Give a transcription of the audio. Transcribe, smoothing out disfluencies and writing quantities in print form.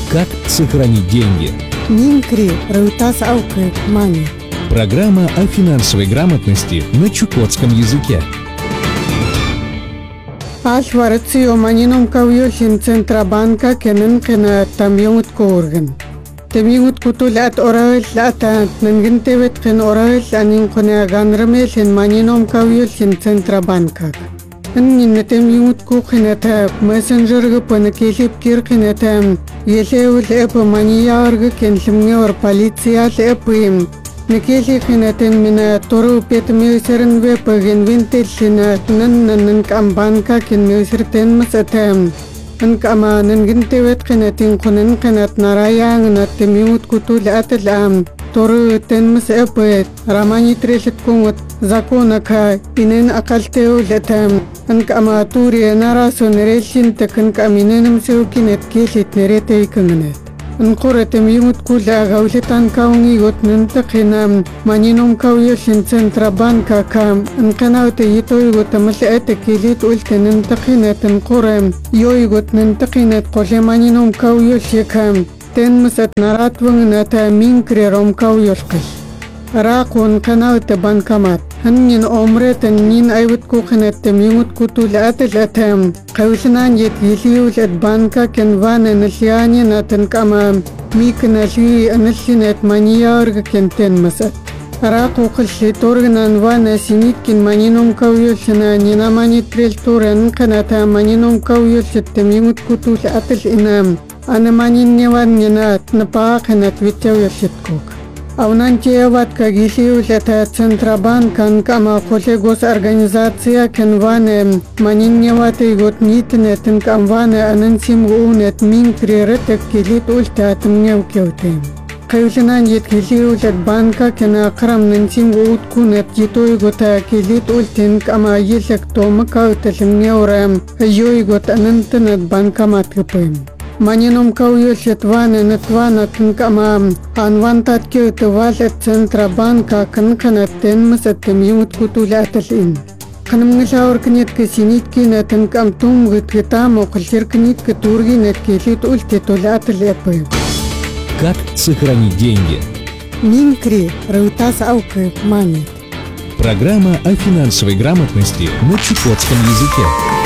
Как сохранить деньги? Минкри Раутас Аука Мани. Программа о финансовой грамотности на чукотском языке. Ашварацио манином кавьёшин Центробанка кенен кена тамьют курген. Тамьют кутулят орал латат нангентевет кен орал анин коне ганрамешин манином кавьёшин Центробанка. Нин тамьют кухнета мессенджер гпанакелип киркнета елеул эп манияр кенлимнер полиция эпим. Некели хинатен мина тору пет мюсерн вепаген винтельшина нан камбанка кен мюсертен масатам анкама нангентевет хинатин конен канат нараян натемют кутул атлам тору тен масапет рамани трешет кумот законака инен акалтеу летам анкама тури нарасун решин текн каминенм сеукинет келит неретейкнет Нкуретем юмут куля гаулетан каунги готнен такинам манином кауешин Центробанка кам нканауте йитой готамал этекилит ультенен такинет нкурем йой готнен такинет коле манином кауеши кам тен масат наратвнгната минкри ром кауешкаш ракун канауте банкомат Нин омретен нин айвут кухнеттем юмут кутулатэлатам каушнан етлилиулат банка кенвана нлиани натен кама микнаши анлинет маниярг кентен масат раку кылши торгнан вана синиткин манином кавьёшна нина манитрел турен каната манином кавьёшеттем юмут кутулатэл инам ана манинневан нинат напаакнат витявьёшеткук Аунантиеват кагисиулета Центробанкан кама коле госорганизация кенване манинневаты год нитнетен камване анансим унет минкри ретек килит ультатым неукеутем. Кайушинан еткисиулет банка кена крам нансим уткунет yiтой гота килит ультен кама елек тома каутелем неурем йой гот анантенет банкомат кпым. Манином кауешет ване нетвана тнкама анвантат кёте валет Центробанка канканат тенмасаттем юмут кутуляталин. Канамнышаур кнетке синитки нетнкам тумгыт китам околшир книтке турги неткелит ульте туляталепы. Как сохранить деньги? Минкри Раутас Аука Мани. Программа о финансовой грамотности на чукотском языке.